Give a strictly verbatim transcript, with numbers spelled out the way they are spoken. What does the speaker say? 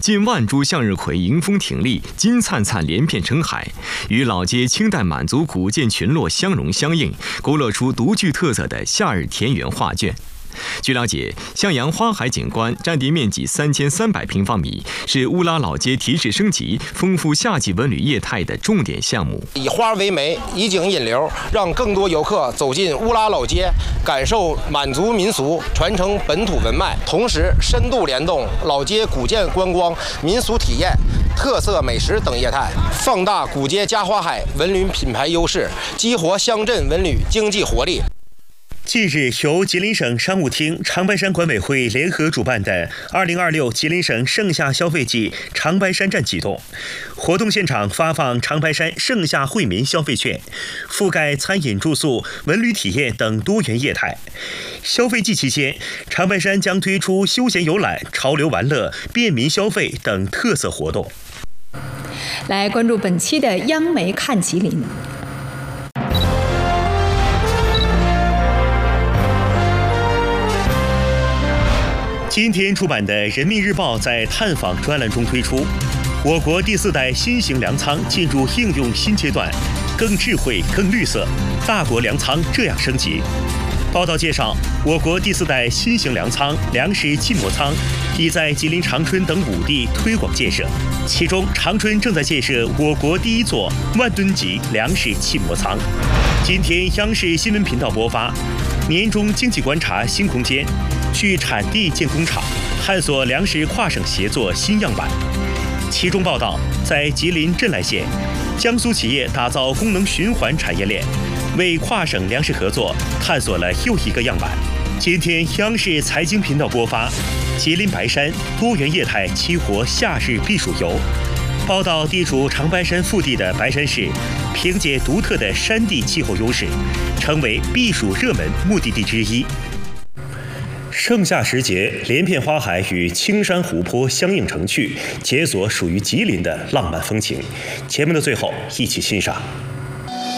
近万株向日葵迎风挺立，金灿灿连片成海，与老街清代满族古建群落相融相映，勾勒出独具特色的夏日田园画卷。据了解，向阳花海景观占地面积三千三百平方米，是乌拉老街提质升级、丰富夏季文旅业态的重点项目。 以花为媒，以景引流，让更多游客走进乌拉老街，感受满族民俗，传承本土文脉，同时深度联动老街古建观光、民俗体验、特色美食等业态，放大古街嘉花海文旅品牌优势，激活乡镇文旅经济活力。 近日，由吉林省商务厅、长白山管委会联合主办的二零二六吉林省盛夏消费季长白山站启动。活动现场发放长白山盛夏惠民消费券，覆盖餐饮、住宿、文旅体验等多元业态。消费季期间，长白山将推出休闲游览、潮流玩乐、便民消费等特色活动。 来关注本期的央媒看吉林。 今天出版的《人民日报》在探访专栏中推出，我国第四代新型粮仓进入应用新阶段，更智慧、更绿色，大国粮仓这样升级。报道介绍，我国第四代新型粮仓粮食气膜仓已在吉林长春等五地推广建设，其中长春正在建设我国第一座万吨级粮食气膜仓。今天，央视新闻频道播发年终经济观察新空间，去产地建工厂，探索粮食跨省协作新样板。其中报道，在吉林镇来县，江苏企业打造功能循环产业链，为跨省粮食合作探索了又一个样板。今天，央视财经频道播发吉林白山多元业态激活夏日避暑游。报道地处长白山腹地的白山市，凭借独特的山地气候优势，成为避暑热门目的地之一。盛夏时节，连片花海与青山湖泊相映成趣，解锁属于吉林的浪漫风情。节目的最后，一起欣赏。